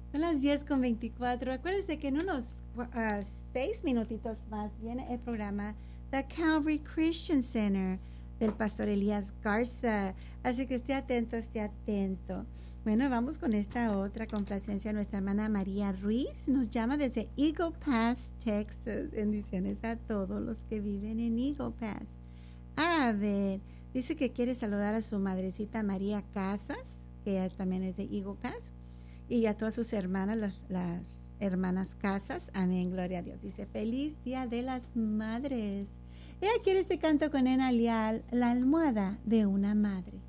Son las 10:24. Acuérdense que en unos 6 minutitos más viene el programa The Calvary Christian Center del pastor Elías Garza. Así que esté atento, esté atento. Bueno, vamos con esta otra complacencia. Nuestra hermana María Ruiz nos llama desde Eagle Pass, Texas. Bendiciones a todos los que viven en Eagle Pass. A ver, dice que quiere saludar a su madrecita María Casas, que ella también es de Eagle Pass, y a todas sus hermanas, las hermanas Casas. Amén, gloria a Dios. Dice, feliz Día de las Madres. Ella quiere este canto con Ena Lial, la almohada de una madre.